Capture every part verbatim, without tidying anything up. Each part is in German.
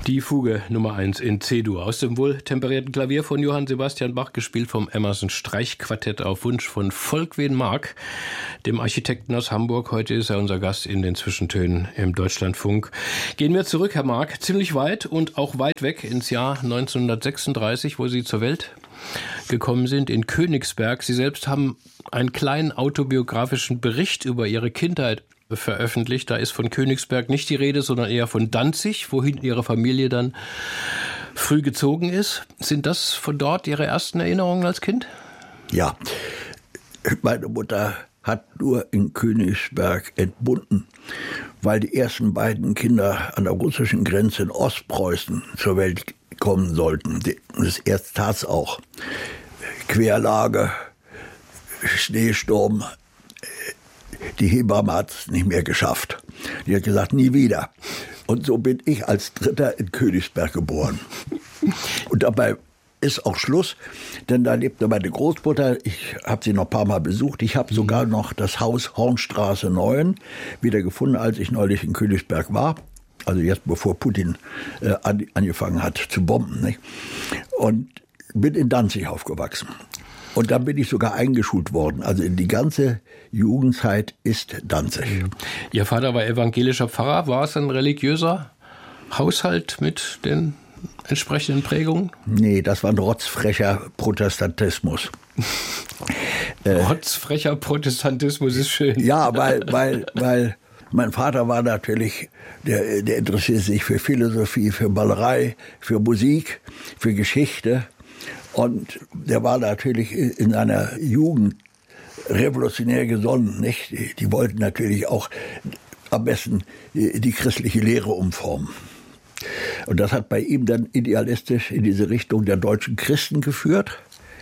Die Fuge Nummer eins in C-Dur aus dem wohltemperierten Klavier von Johann Sebastian Bach, gespielt vom Emerson Streichquartett auf Wunsch von Volkwin Mark, dem Architekten aus Hamburg. Heute ist er unser Gast in den Zwischentönen im Deutschlandfunk. Gehen wir zurück, Herr Mark, ziemlich weit und auch weit weg ins Jahr neunzehnhundertsechsunddreißig, wo Sie zur Welt gekommen sind, in Königsberg. Sie selbst haben einen kleinen autobiografischen Bericht über Ihre Kindheit veröffentlicht. Da ist von Königsberg nicht die Rede, sondern eher von Danzig, wohin Ihre Familie dann früh gezogen ist. Sind das von dort Ihre ersten Erinnerungen als Kind? Ja, meine Mutter hat nur in Königsberg entbunden, weil die ersten beiden Kinder an der russischen Grenze in Ostpreußen zur Welt kommen sollten. Das erste tat es auch. Querlage, Schneesturm. Die Hebamme hat es nicht mehr geschafft. Die hat gesagt, nie wieder. Und so bin ich als Dritter in Königsberg geboren. Und dabei ist auch Schluss, denn da lebte meine Großmutter. Ich habe sie noch ein paar Mal besucht. Ich habe sogar noch das Haus Hornstraße neun wieder gefunden, als ich neulich in Königsberg war. Also jetzt bevor Putin äh, an, angefangen hat zu bomben. Nicht? Und bin in Danzig aufgewachsen. Und dann bin ich sogar eingeschult worden. Also in die ganze Jugendzeit ist Danzig. Ihr Vater war evangelischer Pfarrer. War es ein religiöser Haushalt mit den entsprechenden Prägungen? Nee, das war ein rotzfrecher Protestantismus. Rotzfrecher Protestantismus ist schön. Ja, weil, weil, weil mein Vater war natürlich, der, der interessierte sich für Philosophie, für Malerei, für Musik, für Geschichte. Und der war natürlich in seiner Jugend revolutionär gesonnen, nicht? Die, die wollten natürlich auch am besten die, die christliche Lehre umformen. Und das hat bei ihm dann idealistisch in diese Richtung der deutschen Christen geführt.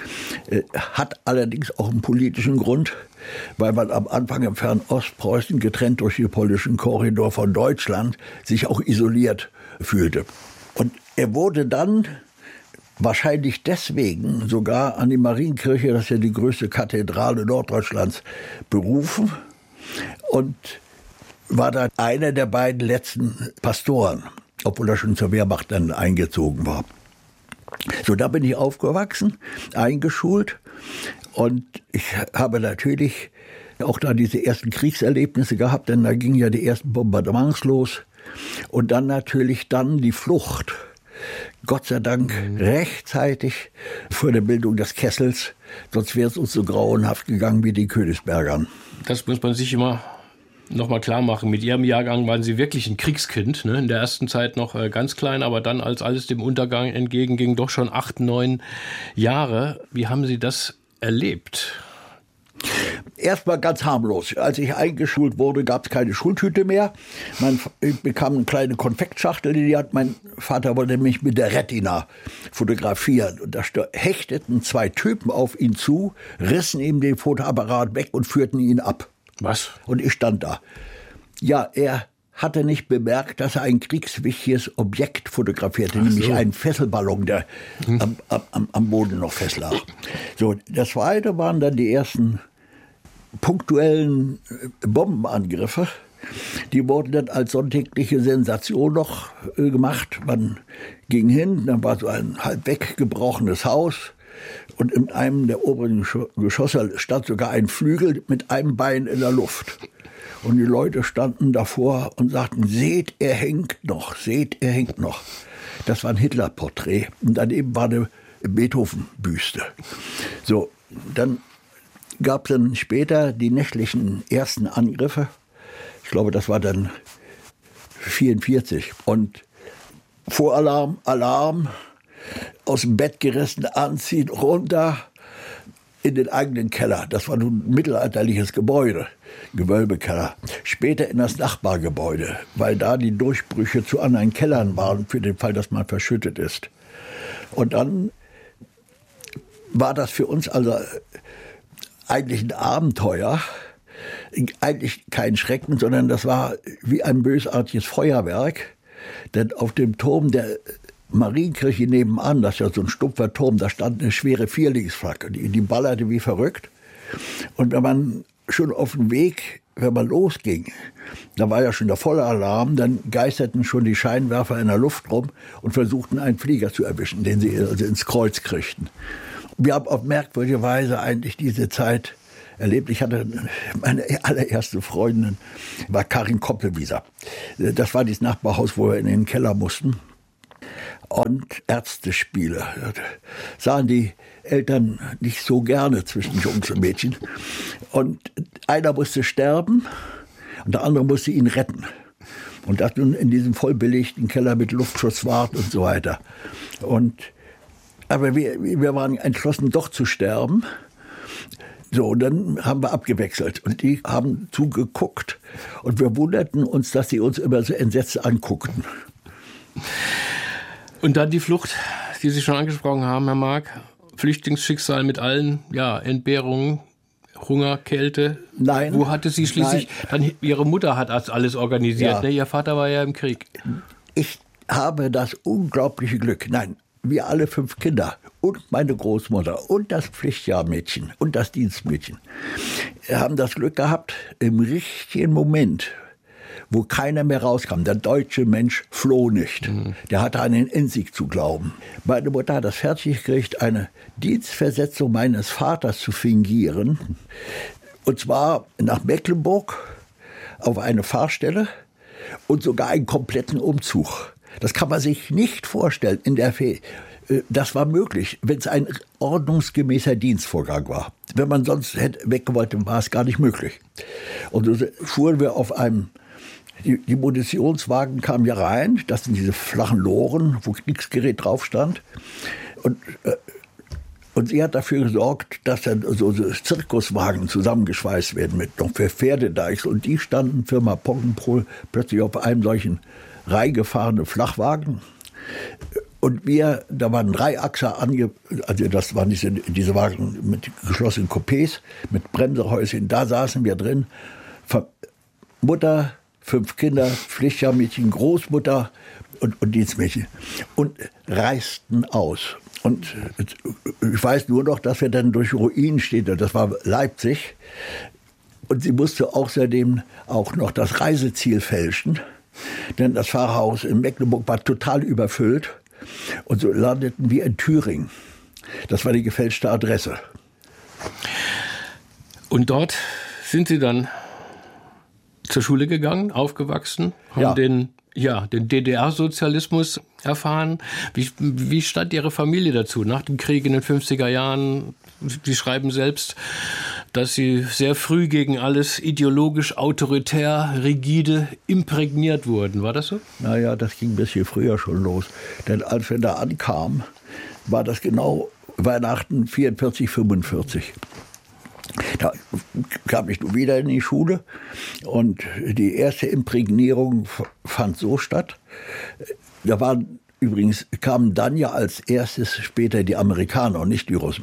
Hat allerdings auch einen politischen Grund, weil man am Anfang im fernen Ostpreußen, getrennt durch den polnischen Korridor von Deutschland, sich auch isoliert fühlte. Und er wurde dann wahrscheinlich deswegen sogar an die Marienkirche, das ist ja die größte Kathedrale Norddeutschlands, berufen und war da einer der beiden letzten Pastoren, obwohl er schon zur Wehrmacht dann eingezogen war. So, da bin ich aufgewachsen, eingeschult und ich habe natürlich auch da diese ersten Kriegserlebnisse gehabt, denn da gingen ja die ersten Bombardements los und dann natürlich dann die Flucht. Gott sei Dank rechtzeitig vor der Bildung des Kessels, sonst wäre es uns so grauenhaft gegangen wie den Königsbergern. Das muss man sich immer noch mal klar machen. Mit Ihrem Jahrgang waren Sie wirklich ein Kriegskind, ne? In der ersten Zeit noch äh, ganz klein, aber dann, als alles dem Untergang entgegenging, doch schon acht, neun Jahre. Wie haben Sie das erlebt? Erstmal ganz harmlos. Als ich eingeschult wurde, gab es keine Schultüte mehr. Man, ich bekam eine kleine Konfektschachtel, die hat mein Vater wollte mich mit der Retina fotografieren. Und da hechteten zwei Typen auf ihn zu, rissen ihm den Fotoapparat weg und führten ihn ab. Was? Und ich stand da. Ja, er hatte nicht bemerkt, dass er ein kriegswichtiges Objekt fotografierte, Ach nämlich so. einen Fesselballon, der hm. am, am, am Boden noch fest lag. So, das zweite waren dann die ersten punktuellen Bombenangriffe. Die wurden dann als sonntägliche Sensation noch äh, gemacht. Man ging hin, dann war so ein halb weggebrochenes Haus. Und in einem der oberen Geschosse stand sogar ein Flügel mit einem Bein in der Luft. Und die Leute standen davor und sagten, seht, er hängt noch, seht, er hängt noch. Das war ein Hitler-Porträt. Und daneben war eine Beethoven-Büste. So, dann gab es dann später die nächtlichen ersten Angriffe. Ich glaube, das war dann vierundvierzig. Und Voralarm, Alarm, aus dem Bett gerissen, anziehen, runter in den eigenen Keller. Das war nun ein mittelalterliches Gebäude, Gewölbekeller. Später in das Nachbargebäude, weil da die Durchbrüche zu anderen Kellern waren, für den Fall, dass man verschüttet ist. Und dann war das für uns also eigentlich ein Abenteuer, eigentlich kein Schrecken, sondern das war wie ein bösartiges Feuerwerk. Denn auf dem Turm der Marienkirche nebenan, das ist ja so ein stumpfer Turm, da stand eine schwere Vierlingsflagge, die, die ballerte wie verrückt. Und wenn man schon auf dem Weg wenn man losging, da war ja schon der volle Alarm, dann geisterten schon die Scheinwerfer in der Luft rum und versuchten, einen Flieger zu erwischen, den sie also ins Kreuz kriegten. Wir haben auf merkwürdige Weise eigentlich diese Zeit erlebt. Ich hatte meine allererste Freundin, war Karin Koppelwieser. Das war dieses Nachbarhaus, wo wir in den Keller mussten. Und Ärztespiele. Sahen die Eltern nicht so gerne zwischen Jungs und Mädchen. Und einer musste sterben und der andere musste ihn retten. Und das nun in diesem vollbelegten Keller mit Luftschutzwart und so weiter. Und, aber wir, wir waren entschlossen, doch zu sterben. So, und dann haben wir abgewechselt. Und die haben zugeguckt. Und wir wunderten uns, dass sie uns immer so entsetzt anguckten. Und dann die Flucht, die Sie schon angesprochen haben, Herr Mark. Flüchtlingsschicksal mit allen ja, Entbehrungen, Hunger, Kälte. Nein. Wo hatte sie schließlich, dann, Ihre Mutter hat das alles organisiert, ja. ne? Ihr Vater war ja im Krieg. Ich habe das unglaubliche Glück, nein, wir alle fünf Kinder und meine Großmutter und das Pflichtjahrmädchen und das Dienstmädchen haben das Glück gehabt, im richtigen Moment, wo keiner mehr rauskam. Der deutsche Mensch floh nicht. Mhm. Der hatte an den Endsieg zu glauben. Meine Mutter hat das fertig gekriegt, eine Dienstversetzung meines Vaters zu fingieren. Und zwar nach Mecklenburg auf eine Fahrstelle und sogar einen kompletten Umzug. Das kann man sich nicht vorstellen. In der Fe- das war möglich, wenn es ein ordnungsgemäßer Dienstvorgang war. Wenn man sonst hätte weggewollt, war es gar nicht möglich. Und so fuhren wir auf einem Die, die Munitionswagen kamen ja rein, das sind diese flachen Loren, wo Kriegsgerät drauf stand. Und, äh, und sie hat dafür gesorgt, dass dann so, so Zirkuswagen zusammengeschweißt werden mit noch für Pferdedeichs. Und die standen, Firma Poggenprol, plötzlich auf einem solchen reingefahrenen Flachwagen. Und wir, da waren drei Achser ange, also das waren diese, diese Wagen mit geschlossenen Coupés, mit Bremsehäuschen, da saßen wir drin. Mutter, fünf Kinder, Pflichtjahrmädchen, Großmutter und, und Dienstmädchen. Und reisten aus. Und ich weiß nur noch, dass wir dann durch Ruinen stehen. Das war Leipzig. Und sie musste außerdem auch noch das Reiseziel fälschen. Denn das Pfarrhaus in Mecklenburg war total überfüllt. Und so landeten wir in Thüringen. Das war die gefälschte Adresse. Und dort sind Sie dann zur Schule gegangen, aufgewachsen, haben ja. den, ja, den D D R-Sozialismus erfahren. Wie, wie stand Ihre Familie dazu nach dem Krieg in den fünfziger Jahren? Sie schreiben selbst, dass Sie sehr früh gegen alles ideologisch, autoritär, rigide imprägniert wurden. War das so? Naja, das ging ein bisschen früher schon los. Denn als wir da ankamen, war das genau Weihnachten vierundvierzig, fünfundvierzig. Da kam ich wieder in die Schule und die erste Imprägnierung fand so statt. Da waren übrigens, kamen dann ja als erstes später die Amerikaner und nicht die Russen.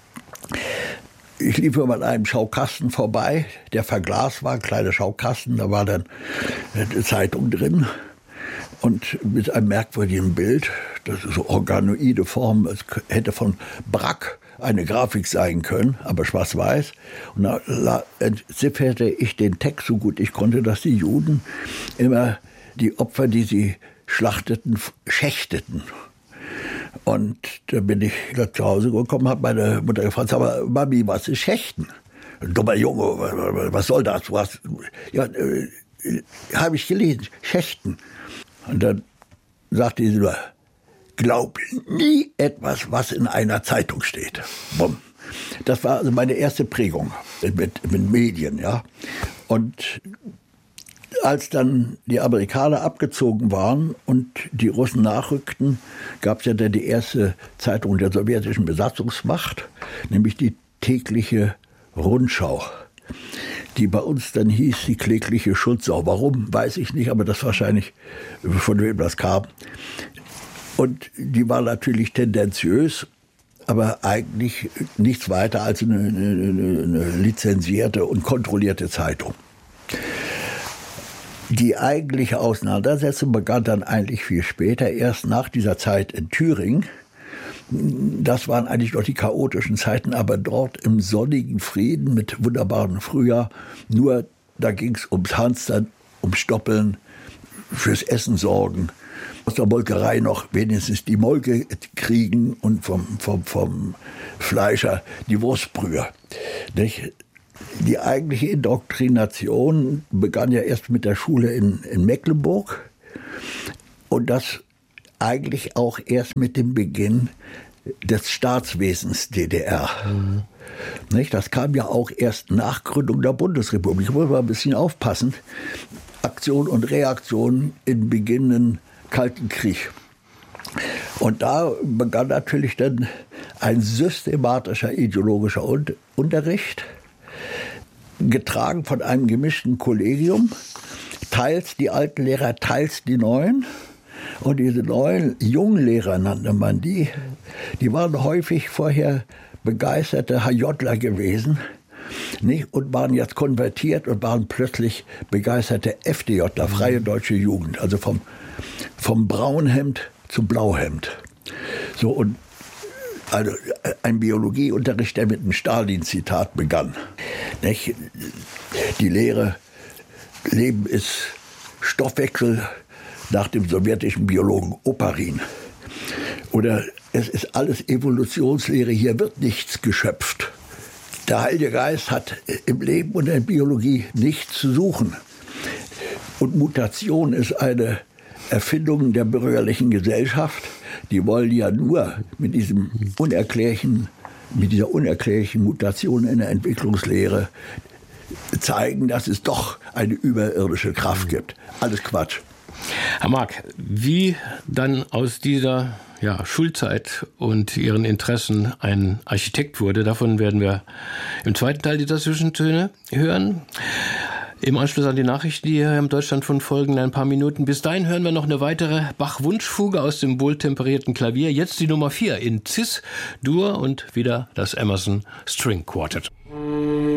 Ich lief immer an einem Schaukasten vorbei, der verglast war, ein kleiner Schaukasten, da war dann eine Zeitung drin und mit einem merkwürdigen Bild, das ist so organoide Form, es hätte von Brack eine Grafik sein können, aber schwarz-weiß. Und da entzifferte ich den Text so gut ich konnte, dass die Juden immer die Opfer, die sie schlachteten, schächteten. Und da bin ich zu Hause gekommen, habe meine Mutter gefragt, aber Mami, was ist Schächten? Dummer Junge, was soll das? Was? Ja, äh, habe ich gelesen, Schächten. Und dann sagte sie nur, glaub nie etwas, was in einer Zeitung steht. Bumm. Das war also meine erste Prägung mit, mit Medien, ja. Und als dann die Amerikaner abgezogen waren und die Russen nachrückten, gab es ja dann die erste Zeitung der sowjetischen Besatzungsmacht, nämlich die tägliche Rundschau, die bei uns dann hieß die klägliche Schutzsau. Warum, weiß ich nicht, aber das wahrscheinlich, von wem das kam. Und die war natürlich tendenziös, aber eigentlich nichts weiter als eine, eine, eine lizenzierte und kontrollierte Zeitung. Die eigentliche Auseinandersetzung begann dann eigentlich viel später, erst nach dieser Zeit in Thüringen. Das waren eigentlich noch die chaotischen Zeiten, aber dort im sonnigen Frieden mit wunderbarem Frühjahr, nur da ging es ums Hamstern, ums Stoppeln, fürs Essen sorgen. Aus der Molkerei noch wenigstens die Molke kriegen und vom, vom, vom Fleischer die Wurstbrühe. Nicht? Die eigentliche Indoktrination begann ja erst mit der Schule in, in Mecklenburg und das eigentlich auch erst mit dem Beginn des Staatswesens D D R. Mhm. Nicht? Das kam ja auch erst nach Gründung der Bundesrepublik. Da muss man ein bisschen aufpassen. Aktion und Reaktion im beginnenden Kalten Krieg. Und da begann natürlich dann ein systematischer ideologischer Unterricht, getragen von einem gemischten Kollegium, teils die alten Lehrer, teils die neuen. Und diese neuen Junglehrer nannte man die, die waren häufig vorher begeisterte HJler gewesen, nicht? Und waren jetzt konvertiert und waren plötzlich begeisterte F D Jler, Freie Deutsche Jugend, also vom, vom Braunhemd zum Blauhemd. So, und also ein Biologieunterricht, der mit einem Stalin-Zitat begann. Nicht? Die Lehre, Leben ist Stoffwechsel, nach dem sowjetischen Biologen Oparin. Oder es ist alles Evolutionslehre, hier wird nichts geschöpft. Der Heilige Geist hat im Leben und in der Biologie nichts zu suchen. Und Mutation ist eine Erfindung der bürgerlichen Gesellschaft. Die wollen ja nur mit diesem unerklärlichen, mit dieser unerklärlichen Mutation in der Entwicklungslehre zeigen, dass es doch eine überirdische Kraft gibt. Alles Quatsch. Herr Mark, wie dann aus dieser ja, Schulzeit und Ihren Interessen ein Architekt wurde, davon werden wir im zweiten Teil dieser Zwischentöne hören. Im Anschluss an die Nachrichten, die hier im Deutschlandfunk folgen, in ein paar Minuten. Bis dahin hören wir noch eine weitere Bach-Wunschfuge aus dem wohltemperierten Klavier. Jetzt die Nummer vier in Cis, Dur und wieder das Emerson String Quartet.